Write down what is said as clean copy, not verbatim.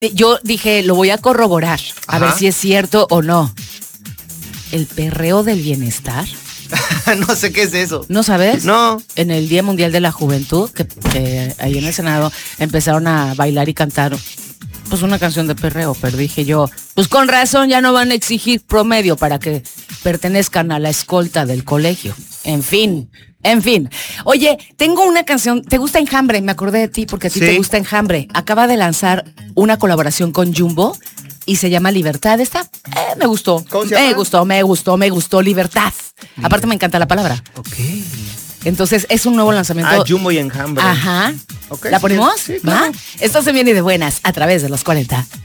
yo dije, lo voy a corroborar, a ver si es cierto o no. El perreo del bienestar. No sé qué es eso. ¿No sabes? No. En el Día Mundial de la Juventud, que ahí en el Senado empezaron a bailar y cantar pues una canción de perreo, pero dije yo, pues con razón ya no van a exigir promedio para que pertenezcan a la escolta del colegio. En fin. Oye, tengo una canción, ¿te gusta Enjambre? Me acordé de ti porque a ti te gusta Enjambre. Acaba de lanzar una colaboración con Jumbo y se llama Libertad. Me gustó. ¿Cómo se llama? Me gustó Libertad. Aparte me encanta la palabra. Ok. Entonces es un nuevo lanzamiento. Jumbo y Enjambre. Ajá. Okay, ¿La ponemos? Sí, claro. Esto se viene de buenas a través de los 40.